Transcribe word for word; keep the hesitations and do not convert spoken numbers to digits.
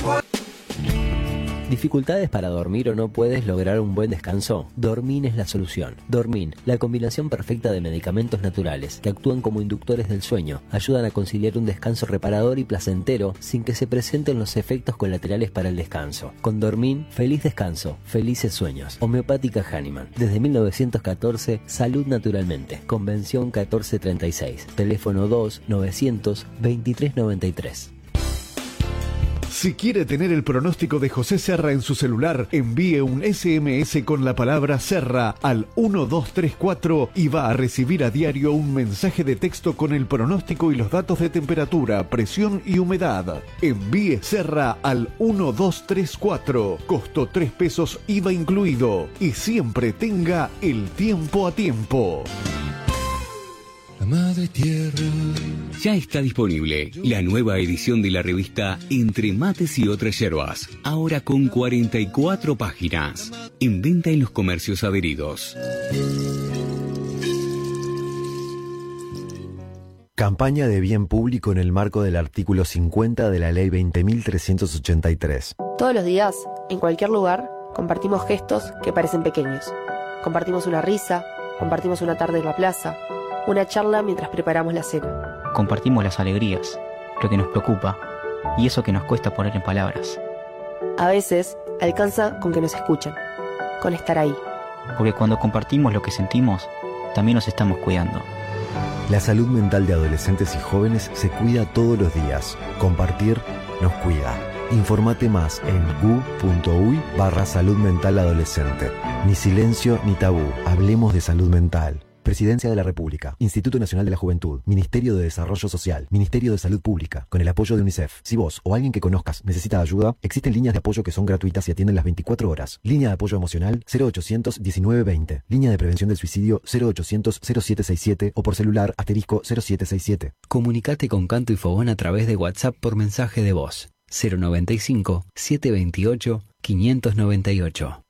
¿Dificultades para dormir o no puedes lograr un buen descanso? Dormin es la solución. Dormin, la combinación perfecta de medicamentos naturales que actúan como inductores del sueño, ayudan a conciliar un descanso reparador y placentero sin que se presenten los efectos colaterales para el descanso. Con Dormin, feliz descanso, felices sueños. Homeopática Hahnemann. Desde mil novecientos catorce, salud naturalmente. Convención catorce treinta y seis. Teléfono dos novecientos veintitrés noventa y tres. Si quiere tener el pronóstico de José Serra en su celular, envíe un ese eme ese con la palabra Serra al uno dos tres cuatro y va a recibir a diario un mensaje de texto con el pronóstico y los datos de temperatura, presión y humedad. Envíe Serra al uno dos tres cuatro, costo tres pesos I V A incluido, y siempre tenga el tiempo a tiempo. La madre tierra. Ya está disponible la nueva edición de la revista Entre Mates y Otras Yerbas, ahora con cuarenta y cuatro páginas, en venta en los comercios adheridos. Campaña de bien público en el marco del artículo cincuenta de la Ley veinte mil trescientos ochenta y tres. Todos los días, en cualquier lugar, compartimos gestos que parecen pequeños. Compartimos una risa, compartimos una tarde en la plaza, una charla mientras preparamos la cena. Compartimos las alegrías, lo que nos preocupa y eso que nos cuesta poner en palabras. A veces alcanza con que nos escuchen, con estar ahí. Porque cuando compartimos lo que sentimos, también nos estamos cuidando. La salud mental de adolescentes y jóvenes se cuida todos los días. Compartir nos cuida. Informate más en gu.uy barra salud mental adolescente. Ni silencio ni tabú. Hablemos de salud mental. Presidencia de la República, Instituto Nacional de la Juventud, Ministerio de Desarrollo Social, Ministerio de Salud Pública, con el apoyo de UNICEF. Si vos o alguien que conozcas necesita ayuda, existen líneas de apoyo que son gratuitas y atienden las veinticuatro horas. Línea de apoyo emocional cero ochocientos diecinueve veinte. Línea de prevención del suicidio cero ochocientos cero siete sesenta y siete o por celular asterisco cero siete sesenta y siete. Comunicate con Canto y Fogón a través de WhatsApp por mensaje de voz cero noventa y cinco, setecientos veintiocho, quinientos noventa y ocho.